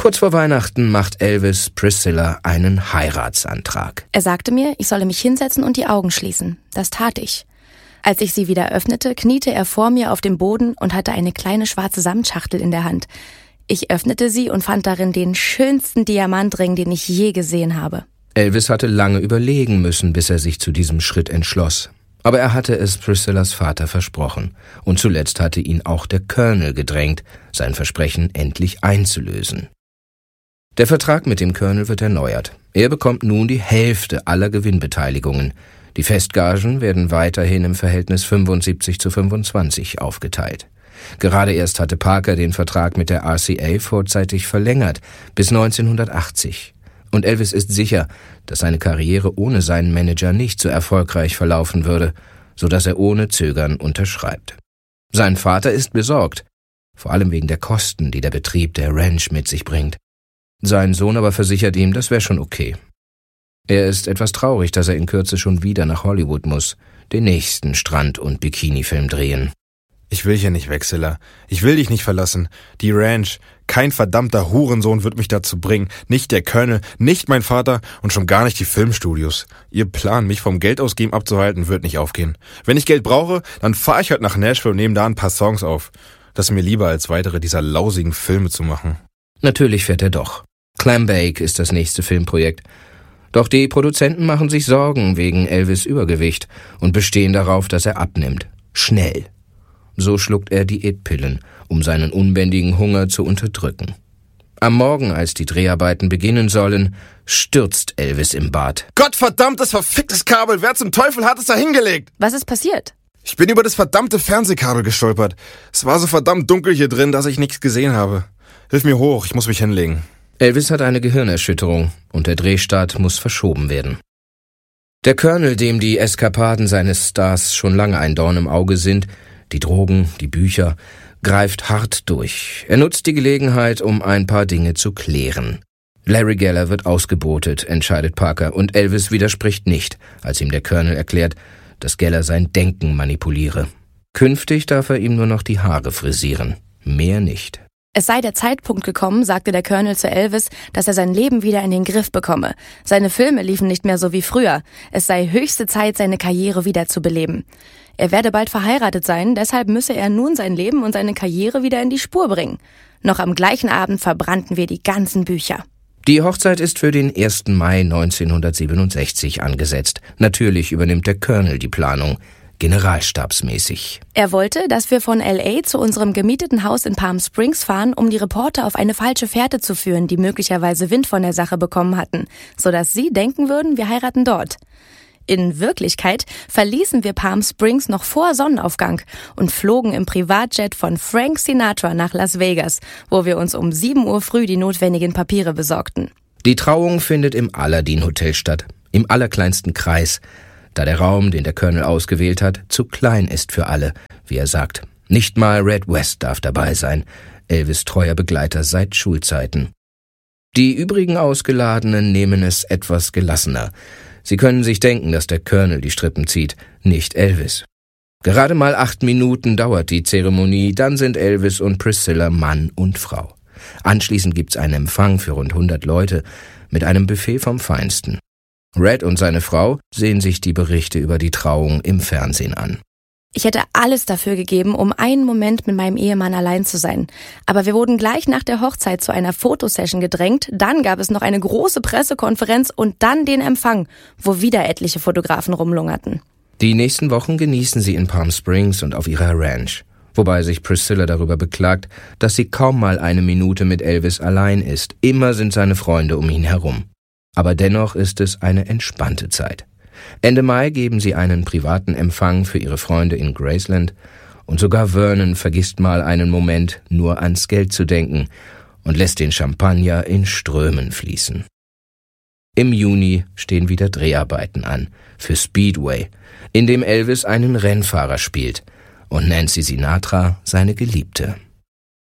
Kurz vor Weihnachten macht Elvis Priscilla einen Heiratsantrag. Er sagte mir, ich solle mich hinsetzen und die Augen schließen. Das tat ich. Als ich sie wieder öffnete, kniete er vor mir auf dem Boden und hatte eine kleine schwarze Samtschachtel in der Hand. Ich öffnete sie und fand darin den schönsten Diamantring, den ich je gesehen habe. Elvis hatte lange überlegen müssen, bis er sich zu diesem Schritt entschloss. Aber er hatte es Priscillas Vater versprochen. Und zuletzt hatte ihn auch der Colonel gedrängt, sein Versprechen endlich einzulösen. Der Vertrag mit dem Colonel wird erneuert. Er bekommt nun die Hälfte aller Gewinnbeteiligungen. Die Festgagen werden weiterhin im Verhältnis 75:25 aufgeteilt. Gerade erst hatte Parker den Vertrag mit der RCA vorzeitig verlängert, bis 1980. Und Elvis ist sicher, dass seine Karriere ohne seinen Manager nicht so erfolgreich verlaufen würde, sodass er ohne Zögern unterschreibt. Sein Vater ist besorgt, vor allem wegen der Kosten, die der Betrieb der Ranch mit sich bringt. Sein Sohn aber versichert ihm, das wäre schon okay. Er ist etwas traurig, dass er in Kürze schon wieder nach Hollywood muss, den nächsten Strand- und Bikini-Film drehen. Ich will hier nicht weg, Silla. Ich will dich nicht verlassen. Die Ranch, kein verdammter Hurensohn wird mich dazu bringen. Nicht der Colonel, nicht mein Vater und schon gar nicht die Filmstudios. Ihr Plan, mich vom Geldausgeben abzuhalten, wird nicht aufgehen. Wenn ich Geld brauche, dann fahre ich halt nach Nashville und nehme da ein paar Songs auf. Das ist mir lieber, als weitere dieser lausigen Filme zu machen. Natürlich fährt er doch. Clambake ist das nächste Filmprojekt. Doch die Produzenten machen sich Sorgen wegen Elvis' Übergewicht und bestehen darauf, dass er abnimmt. Schnell. So schluckt er Diätpillen, um seinen unbändigen Hunger zu unterdrücken. Am Morgen, als die Dreharbeiten beginnen sollen, stürzt Elvis im Bad. Gottverdammtes verficktes Kabel! Wer zum Teufel hat es da hingelegt? Was ist passiert? Ich bin über das verdammte Fernsehkabel gestolpert. Es war so verdammt dunkel hier drin, dass ich nichts gesehen habe. Hilf mir hoch, ich muss mich hinlegen. Elvis hat eine Gehirnerschütterung und der Drehstart muss verschoben werden. Der Colonel, dem die Eskapaden seines Stars schon lange ein Dorn im Auge sind, die Drogen, die Bücher, greift hart durch. Er nutzt die Gelegenheit, um ein paar Dinge zu klären. Larry Geller wird ausgebotet, entscheidet Parker, und Elvis widerspricht nicht, als ihm der Colonel erklärt, dass Geller sein Denken manipuliere. Künftig darf er ihm nur noch die Haare frisieren, mehr nicht. Es sei der Zeitpunkt gekommen, sagte der Colonel zu Elvis, dass er sein Leben wieder in den Griff bekomme. Seine Filme liefen nicht mehr so wie früher. Es sei höchste Zeit, seine Karriere wieder zu beleben. Er werde bald verheiratet sein, deshalb müsse er nun sein Leben und seine Karriere wieder in die Spur bringen. Noch am gleichen Abend verbrannten wir die ganzen Bücher. Die Hochzeit ist für den 1. Mai 1967 angesetzt. Natürlich übernimmt der Colonel die Planung, generalstabsmäßig. Er wollte, dass wir von L.A. zu unserem gemieteten Haus in Palm Springs fahren, um die Reporter auf eine falsche Fährte zu führen, die möglicherweise Wind von der Sache bekommen hatten, sodass sie denken würden, wir heiraten dort. In Wirklichkeit verließen wir Palm Springs noch vor Sonnenaufgang und flogen im Privatjet von Frank Sinatra nach Las Vegas, wo wir uns um 7 Uhr früh die notwendigen Papiere besorgten. Die Trauung findet im Aladdin Hotel statt, im allerkleinsten Kreis, da der Raum, den der Colonel ausgewählt hat, zu klein ist für alle, wie er sagt. Nicht mal Red West darf dabei sein, Elvis' treuer Begleiter seit Schulzeiten. Die übrigen Ausgeladenen nehmen es etwas gelassener. Sie können sich denken, dass der Colonel die Strippen zieht, nicht Elvis. Gerade mal 8 Minuten dauert die Zeremonie, dann sind Elvis und Priscilla Mann und Frau. Anschließend gibt's einen Empfang für rund 100 Leute mit einem Buffet vom Feinsten. Red und seine Frau sehen sich die Berichte über die Trauung im Fernsehen an. Ich hätte alles dafür gegeben, um einen Moment mit meinem Ehemann allein zu sein. Aber wir wurden gleich nach der Hochzeit zu einer Fotosession gedrängt, dann gab es noch eine große Pressekonferenz und dann den Empfang, wo wieder etliche Fotografen rumlungerten. Die nächsten Wochen genießen sie in Palm Springs und auf ihrer Ranch, wobei sich Priscilla darüber beklagt, dass sie kaum mal eine Minute mit Elvis allein ist. Immer sind seine Freunde um ihn herum. Aber dennoch ist es eine entspannte Zeit. Ende Mai geben sie einen privaten Empfang für ihre Freunde in Graceland und sogar Vernon vergisst mal einen Moment, nur ans Geld zu denken und lässt den Champagner in Strömen fließen. Im Juni stehen wieder Dreharbeiten an für Speedway, in dem Elvis einen Rennfahrer spielt und Nancy Sinatra seine Geliebte.